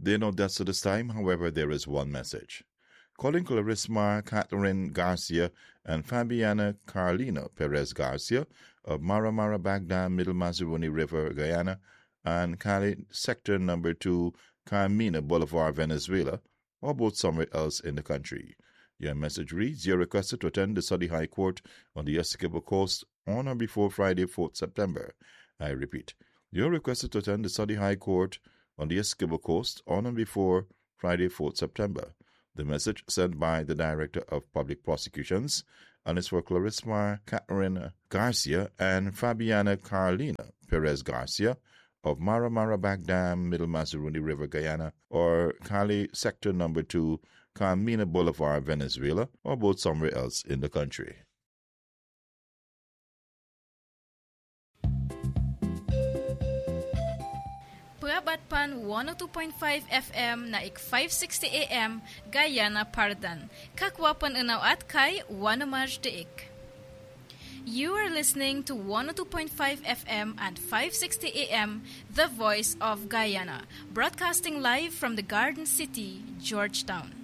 They know that's at this time, however, there is one message. Calling Clarisma Catherine Garcia and Fabiana Carolina Perez Garcia of Mara Bagdad, Middle Mazaruni River, Guyana, and Cali Sector Number 2, Carmina Boulevard, Venezuela, or both somewhere else in the country. Your message reads, you're requested to attend the Saudi High Court on the Essequibo Coast on or before Friday, 4th September. I repeat, you're requested to attend the Saudi High Court on the Essequibo Coast on and before Friday, 4th September. The message sent by the Director of Public Prosecutions and is for Clarisma Catherine Garcia and Fabiana Carolina Perez Garcia of Mara Bagdad, Middle Mazaruni River, Guyana, or Cali Sector Number 2, Carmina Boulevard, Venezuela, or both somewhere else in the country. Prabatpan 102.5 FM na ik 560 AM Guyana Pardan. Kakwapan unaw at kay Wanamaj Deik. You are listening to 102.5 FM and 560 AM, The Voice of Guyana, broadcasting live from the Garden City, Georgetown.